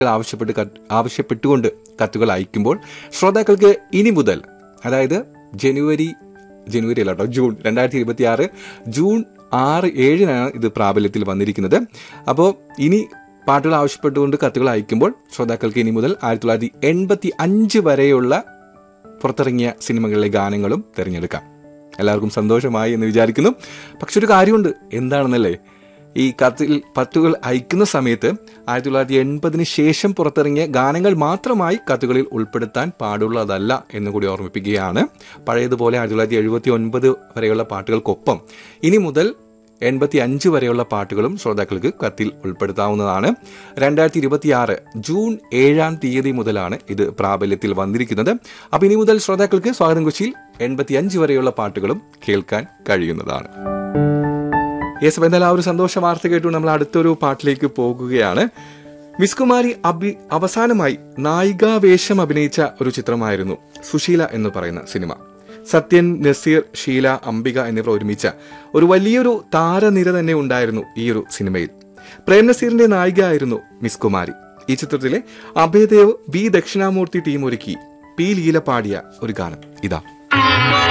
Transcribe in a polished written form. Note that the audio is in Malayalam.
ആവശ്യപ്പെട്ടുകൊണ്ട് കത്തുകൾ അയക്കുമ്പോൾ ശ്രോതാക്കൾക്ക് ഇനി മുതൽ, അതായത് ജൂൺ 2026 ജൂൺ 6-7 ഇത് പ്രാബല്യത്തിൽ വന്നിരിക്കുന്നത്. അപ്പോൾ ഇനി പാട്ടുകൾ ആവശ്യപ്പെട്ടുകൊണ്ട് കത്തുകൾ അയക്കുമ്പോൾ ശ്രോതാക്കൾക്ക് ഇനി മുതൽ 1985 വരെയുള്ള പുറത്തിറങ്ങിയ സിനിമകളിലെ ഗാനങ്ങളും തിരഞ്ഞെടുക്കാം. എല്ലാവർക്കും സന്തോഷമായി എന്ന് വിചാരിക്കുന്നു. പക്ഷെ ഒരു കാര്യമുണ്ട്, എന്താണെന്നല്ലേ, ഈ കത്തുകൾ അയക്കുന്ന സമയത്ത് 1980 ശേഷം പുറത്തിറങ്ങിയ ഗാനങ്ങൾ മാത്രമായി കത്തുകളിൽ ഉൾപ്പെടുത്താൻ പാടുള്ളതല്ല എന്നുകൂടി ഓർമ്മിപ്പിക്കുകയാണ്. പഴയതുപോലെ 1979 വരെയുള്ള പാട്ടുകൾക്കൊപ്പം ഇനി മുതൽ 85 വരെയുള്ള പാട്ടുകളും ശ്രോതാക്കൾക്ക് കത്തിൽ ഉൾപ്പെടുത്താവുന്നതാണ്. 2026 ജൂൺ 7 മുതലാണ് ഇത് പ്രാബല്യത്തിൽ വന്നിരിക്കുന്നത്. അപ്പോൾ ഇനി മുതൽ ശ്രോതാക്കൾക്ക് സ്വാഗതം കൊച്ചിയിൽ 85 വരെയുള്ള പാട്ടുകളും കേൾക്കാൻ കഴിയുന്നതാണ്. എന്നാൽ ആ ഒരു സന്തോഷ വാർത്ത കേട്ടു നമ്മൾ അടുത്തൊരു പാട്ടിലേക്ക് പോകുകയാണ്. മിസ് കുമാരി അവസാനമായി നായികാവേഷം അഭിനയിച്ച ഒരു ചിത്രമായിരുന്നു സുശീല എന്ന് പറയുന്ന സിനിമ. സത്യൻ, നസീർ, ഷീല, അംബിക എന്നിവർ ഒരുമിച്ച ഒരു വലിയൊരു താരനിര തന്നെ ഉണ്ടായിരുന്നു ഈ ഒരു സിനിമയിൽ. പ്രേം നസീറിന്റെ നായിക ആയിരുന്നു മിസ് കുമാരി. ഈ ചിത്രത്തിലെ അഭയദേവ്, ബി ദക്ഷിണാമൂർത്തി ടീം ഒരുക്കി പി ലീല പാടിയ ഒരു ഗാനം ഇതാ.